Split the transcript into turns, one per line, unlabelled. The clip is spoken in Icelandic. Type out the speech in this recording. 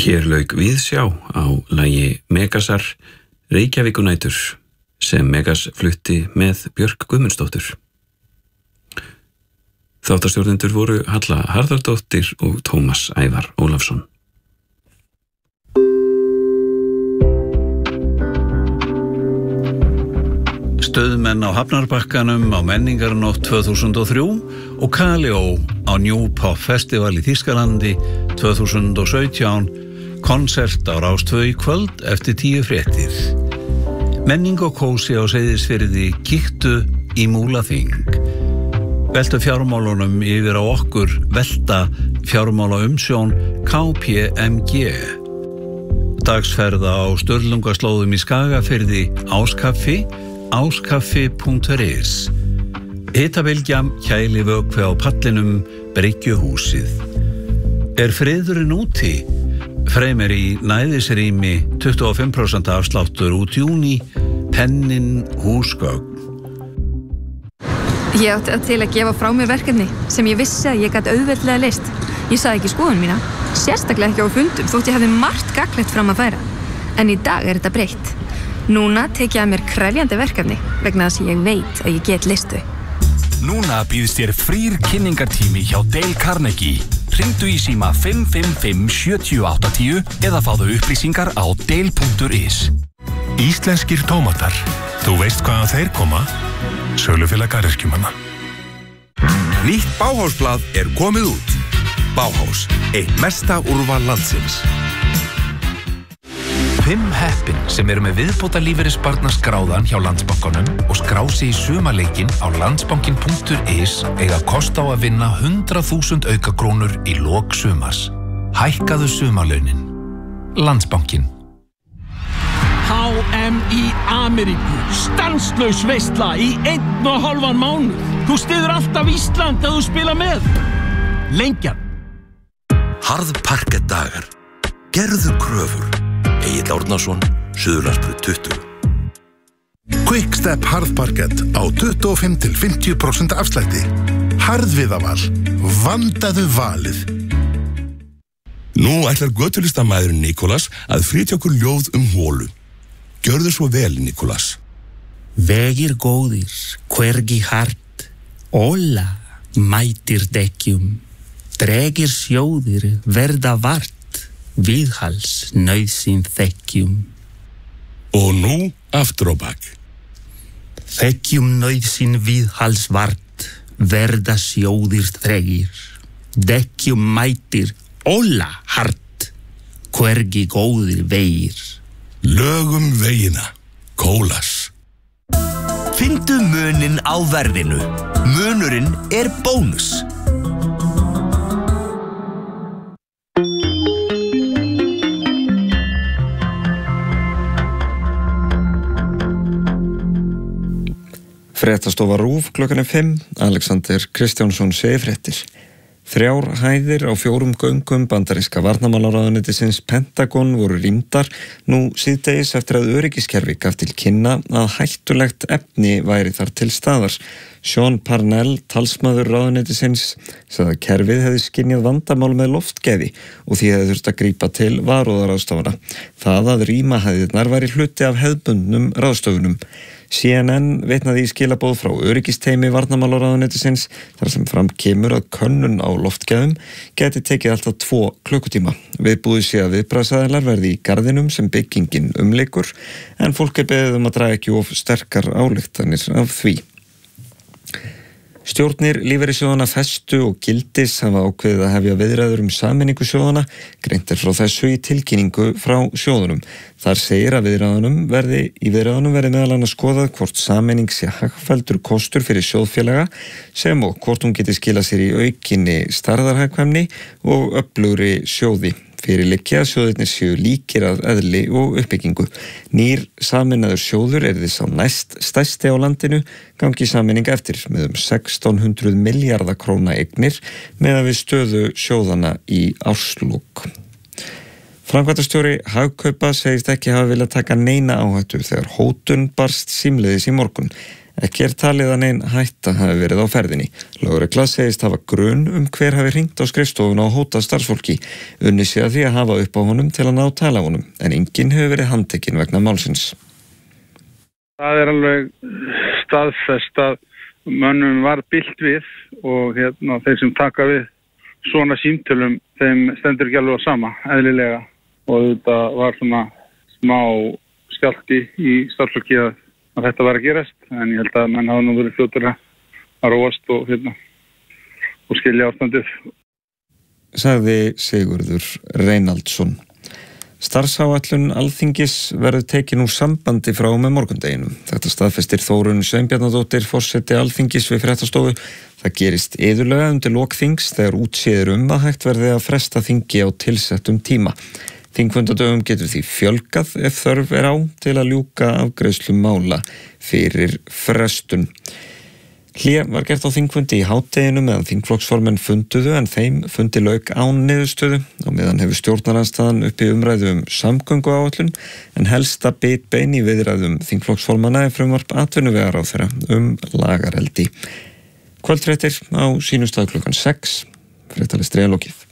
Hér lauk viðsjá á lagi Megasar Reykjavíkunætur sem Megas flutti með Björk Guðmundsdóttur. Þáttastjórnendur voru Halla Harðardóttir og Tómas Ævar Ólafsson. Stöðmenn á Hafnarbakkanum á Menningarnótt 2003 og Kaleo á New Pop Festival í Þýskalandi 2017, konsert á Rás 2 í kvöld eftir 10 fréttir. Menning og kósi á Seyðisfirði kíktu í Múlaþing. Velta fjármálunum yfir á okkur, velta fjármála umsjón KPMG. Dagsferða á Sturlungaslóðum í Skagafirði, Áskaffi, áskaffi.is. Hitabylgja, kæli vökvi á pallinum, Bryggjuhúsið. Friðurinn úti? Fremur í næðisrými 25% afsláttur út júní, pennin húsgögn.
Ég átti til að gefa frá mér verkefni sem ég vissi að ég gat auðveldlega leyst. Ég sagði ekki skoðun mína, sérstaklega ekki á fundum þótt ég hefði margt gagnlegt fram að færa. En í dag þetta breytt. Núna tek ég að mér krefjandi verkefni vegna þess að ég veit að ég get leyst þau.
Núna býðst þér frýr kynningartími hjá Dale Carnegie. Hringdu í síma 555 7080 eða fáðu upplýsingar á dale.is.
Íslenskir tómatar. Þú veist hvaðan þeir koma? Sölufélag garðyrkjumanna.
Nýtt Bauhausblað komið út. Bauhaus, eitt mesta úrval landsins.
5 heppin sem með viðbótarlífeyrisbarnaskráðan hjá Landsbankanum og skrá sig í sumarleikinn á landsbankin.is eiga kost á að vinna 100.000 aukakrónur í lok sumars. Hækkaðu sumarlaunin. Landsbankin.
HM í Ameríku. Stanslaus veisla í 1,5 mánuð. Þú styður alltaf Ísland að þú spila með. Lengjan.
Harðparkett dagar. Gerðu kröfur. Egill Árnason, Suðurlandsbraut 20.
Quickstep harðparkett á 25-50% afslætti. Harðviðaval. Vandaðu valið.
Nú ætlar götulistamæðurinn Nikolás að flytja okkur ljóð hólu. Gjörðu svo vel, Nikolás.
Vegir góðir, hvergi hart, óla, mætir dekkjum, dregir sjóðir, verða vart, viðhals, nauðsyn þekkjum.
Og nú aftur á bak.
Þekkjum nauðsyn viðhals vart, verða sjóðir dregir, dekkjum mætir, óla hart, hvergi góðir vegir.
Lögum vegina, Kólas.
Finndu muninn á verðinu. Munurinn bónus.
Fréttastofa RÚV klukkan 5, Alexander Kristjánsson segir fréttir. 3 hæðir á 4 göngum bandaríska varnarmálaráðuneytisins Pentagon voru rýmdar nú síðdegis eftir að öryggiskerfi gaf til kynna að hættulegt efni væri þar til staðar. Sean Parnell, talsmaður ráðuneytisins, sagði að kerfið hefði skynjað vandamál með loftgæði og því hefði þurft að grípa til varúðarráðstafana. Það að rýma hæðirnar væri hluti af hefðbundnum ráðstöfunum. CNN vitnaði í skilaboð frá öryggisteymi varnarmálaráðuneytisins þar sem fram kemur að könnun á loftgæðum geti tekið alltaf 2 klukkutíma. Viðbúið sé að viðbragðsaðilar verði í garðinum sem byggingin umlykur en fólk beðið að draga ekki of sterkar ályktanir af því. Stjórnir lífeyrissjóðanna Festu og Gildis hafa ákveðið að hefja viðræður sameiningu sjóðanna, greint frá þessu í tilkynningu frá sjóðunum. Þar segir að viðræðunum verði meðal annars skoðað hvort sameining sé hagfelldur kostur fyrir sjóðfélaga sem og hvort hún geti skilað sér í aukinni stærðarhagkvæmni og öflugri sjóði. Fyrir liggja að sjóðirnir séu líkir að eðli og uppbyggingu. Nýr sameinaður sjóður þess á næst stærsti á landinu, gangi sameining eftir með 1600 milljarða króna eignir meðan við stöðu sjóðana í árslok. Framkvæmdastjóri Hagkaupa segist ekki hafa viljað taka neina áhættu þegar hótun barst símleiðis í morgun. Ekki talið að nein hætta hafi verið á ferðinni. Lögregla segist hafa grun hver hafi hringt á skrifstofuna og hótað starfsfólki. Unnið sé að því að hafa upp á honum til að ná tala á honum, en enginn hefur verið handtekinn vegna málsins.
Það alveg staðfest að mönnum var bilt við og þeir sem taka við svona símtölum, þeim stendur ekki alveg á sama, eðlilega. Og þetta var svona smá skjálfti í starfsfólki að þetta var að gerast, en ég held að menn hafa nú verið fljótur að róast og skilja ástandið.
Sagði Sigurður Reynaldsson. Starfsáætlun Alþingis verður tekin úr sambandi frá með morgundeginum. Þetta staðfestir Þórunn Sveinbjarnardóttir, forseti Alþingis við fréttastofu. Það gerist iðulega undir lok þings þegar útséður að hægt verði að fresta þingi á tilsettum tíma. Þingfundadögum getur því fjölgað ef þörf á til að ljúka afgreiðslu mála fyrir frestun. Hlé var gert á þingfundi í hádeginu meðan þingflokksformenn funduðu en þeim fundi lauk án niðurstöðu og meðan hefur stjórnarandstaðan uppi umræðu samgönguáætlun en helsta bitbein í viðræðum þingflokksformanna frumvarp atvinnuvegaráðherra lagareldi. Kvöldfréttir á sínum stað klukkan 6. Fréttalistri lokið.